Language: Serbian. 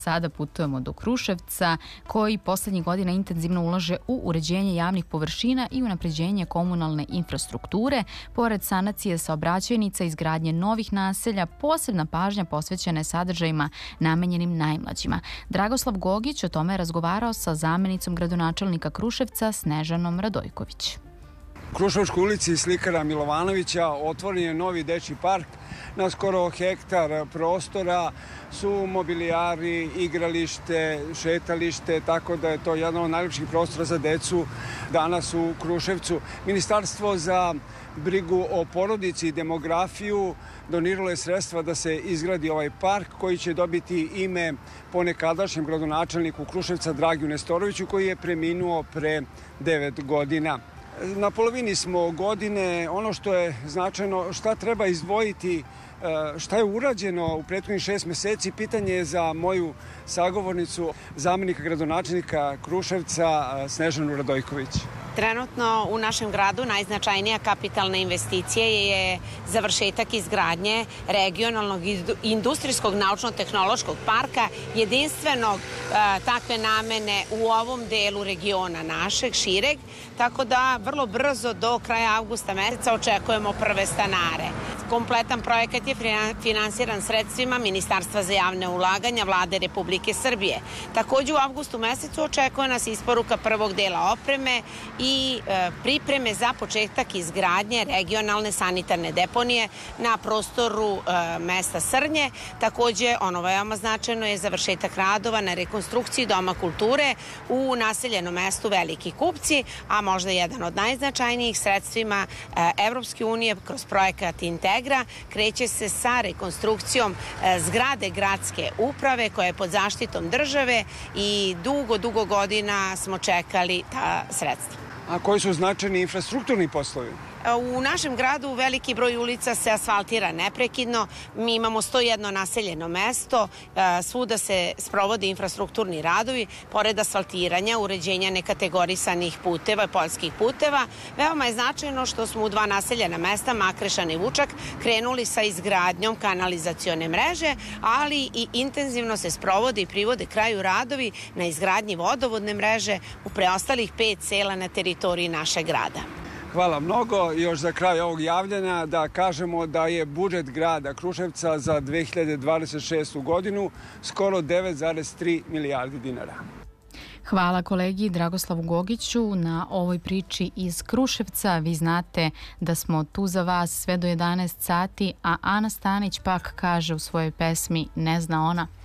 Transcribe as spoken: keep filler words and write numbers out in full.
Sada putujemo do Kruševca, koji poslednjih godina intenzivno ulaže u uređenje javnih površina i unapređenje komunalne infrastrukture. Pored sanacije saobraćajnica i izgradnje novih naselja, posebna pažnja posvećena je sadržajima namenjenim najmlađima. Dragoslav Gogić o tome je razgovarao sa zamenicom gradonačelnika Kruševca Snežanom Radojković. U Kruševskoj ulici slikara Milovanovića otvoren je novi dečji park. Na skoro hektar prostora su mobilijari, igralište, šetalište, tako da je to jedan od najljepših prostora za decu danas u Kruševcu. Ministarstvo za brigu o porodici i demografiju doniralo je sredstva da se izgradi ovaj park koji će dobiti ime po nekadašnjem gradonačelniku Kruševca Dragiju Nestoroviću, koji je preminuo pre devet godina. Na polovini smo godine. Ono što je značajno, šta treba izdvojiti, šta je urađeno u prethodnih šest meseci, pitanje je za moju sagovornicu, zamenika gradonačelnika Kruševca Snežanu Radojković. Trenutno u našem gradu najznačajnija kapitalna investicija je završetak izgradnje regionalnog industrijskog naučno-tehnološkog parka, jedinstvenog takve namene u ovom delu regiona našeg, šireg, tako da vrlo brzo do kraja avgusta meseca očekujemo prve stanare. Kompletan projekat je finansiran sredstvima Ministarstva za javne ulaganja Vlade Republike Srbije. Takođe u avgustu mesecu očekuje nas isporuka prvog dela opreme i e, pripreme za početak izgradnje regionalne sanitarne deponije na prostoru e, mesta Srnje. Takođe, ono veoma značajno je završetak radova na rekonstrukciji Doma kulture u naseljenom mestu Veliki Kupci, a možda jedan od najznačajnijih sredstvima e, Evropske unije kroz projekat Integra kreće se sa rekonstrukcijom e, zgrade gradske uprave koja je pod zaštitom države i dugo, dugo godina smo čekali ta sredstva. A koji su značajni infrastrukturni poslovi? U našem gradu veliki broj ulica se asfaltira neprekidno. Mi imamo sto jedno naseljeno mesto, svuda se sprovode infrastrukturni radovi, pored asfaltiranja, uređenja nekategorisanih puteva, poljskih puteva. Veoma je značajno što smo u dva naseljena mesta, Makrešan i Vučak, krenuli sa izgradnjom kanalizacione mreže, ali i intenzivno se sprovode i privode kraju radovi na izgradnji vodovodne mreže u preostalih pet sela na teritoriji našeg grada. Hvala mnogo. Još za kraj ovog javljanja da kažemo da je budžet grada Kruševca za dve hiljade dvadeset šestu godinu skoro devet zarez tri milijardi dinara. Hvala kolegi Dragoslavu Gogiću na ovoj priči iz Kruševca. Vi znate da smo tu za vas sve do jedanaest sati, a Ana Stanić pak kaže u svojoj pesmi "Ne zna ona".